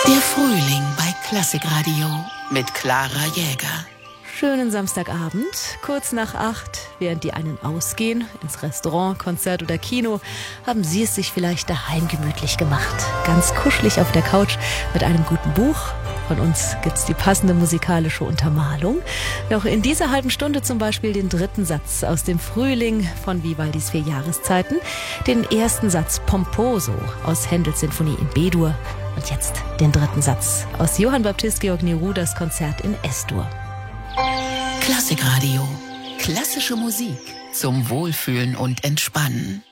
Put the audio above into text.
Der Frühling bei Klassikradio mit Clara Jäger. Schönen Samstagabend, kurz nach 8, während die einen ausgehen, ins Restaurant, Konzert oder Kino, haben Sie es sich vielleicht daheim gemütlich gemacht. Ganz kuschelig auf der Couch mit einem guten Buch. Von uns gibt's die passende musikalische Untermalung. Noch in dieser halben Stunde zum Beispiel den dritten Satz aus dem Frühling von Vivaldis 4 Jahreszeiten, den ersten Satz Pomposo aus Händels Sinfonie in B-Dur und jetzt den dritten Satz aus Johann Baptist Georg Nerudas Konzert in S-Dur. Klassikradio. Klassische Musik zum Wohlfühlen und Entspannen.